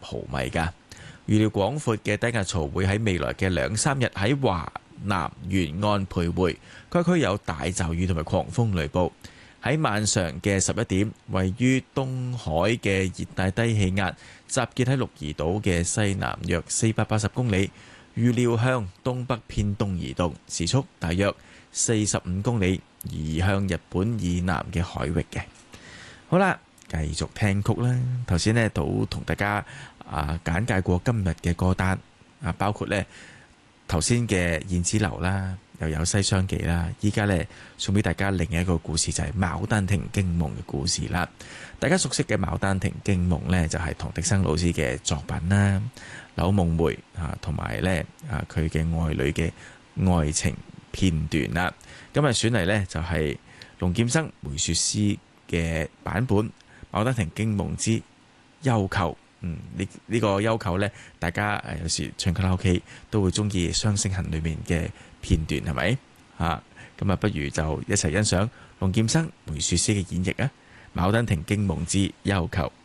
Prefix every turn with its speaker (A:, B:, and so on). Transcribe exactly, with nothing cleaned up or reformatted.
A: 毫米㗎。預料廣闊嘅低壓槽會喺未來嘅兩三日喺華南沿岸徘徊，該區有大驟雨同埋狂風雷暴。喺晚上嘅十一點，位於東海嘅熱帶低氣壓集結喺鹿兒島嘅西南約四百八十公里，預料向東北偏東移動，時速大約四十五公里，移向日本以南嘅海域嘅。好啦，繼續聽曲啦。頭先呢都同大家啊簡介過今日嘅歌單啊，包括呢頭先嘅燕子樓啦，又有西廂記啦。依家呢送俾大家另一個故事，就係、是《牡丹亭驚夢》嘅故事啦。大家熟悉嘅《牡丹亭驚夢》呢，就係、是、唐迪生老師嘅作品啦，柳夢梅啊，同埋呢啊佢嘅愛侶嘅愛情片段啦。今日選嚟呢，就係、是、龍劍生梅雪詩嘅版本《牡丹亭驚夢之幽媾》。嗯，呢、這、呢個幽媾呢，大家誒有時唱卡拉 OK 都會中意《雙星痕》裏面嘅片段，係咪啊？咁啊，不如就一齊欣賞龍劍生梅雪詩嘅演繹啊，《牡丹亭驚夢之幽媾》。